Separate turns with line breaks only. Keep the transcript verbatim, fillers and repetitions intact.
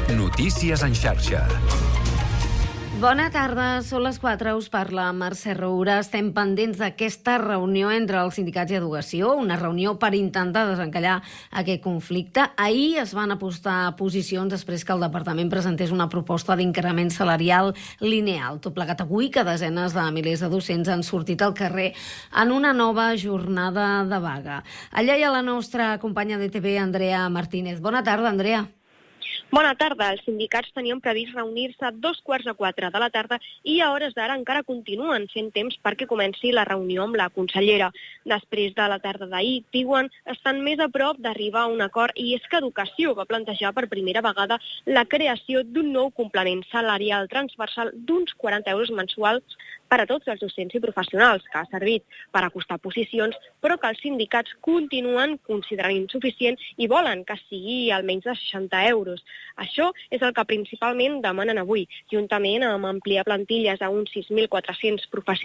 Notícies en xarxa.
Bona tarda, són les quatre, us parla Mercè Roura. Estem pendents d'aquesta reunió entre els sindicats i educació, una reunió per intentar desencallar aquest conflicte. Ahir es van apostar posicions després que el departament presentés una proposta d'increment salarial lineal. Tot plegat avui que desenes de milers de docents han sortit al carrer en una nova jornada de vaga. Allà hi ha la nostra companya de T V, Andrea Martínez. Bona tarda, Andrea.
Bona tarda. Els sindicats tenien previst reunir-se a dos quarts de quatre de la tarda i a hores d'ara encara continuen fent temps perquè comenci la reunió amb la consellera. Després de la tarda d'ahir, diuen, estan més a prop d'arribar a un acord i és que Educació va plantejar per primera vegada la creació d'un nou complement salarial transversal d'uns quaranta euros mensuals per a tots els docents i professionals, que ha servit per acostar posicions, però que els sindicats continuen considerant insuficient i volen que sigui almenys de seixanta euros. Això és el que principalment demanen avui, juntament amb ampliar plantilles a uns sis mil quatre-cents professionals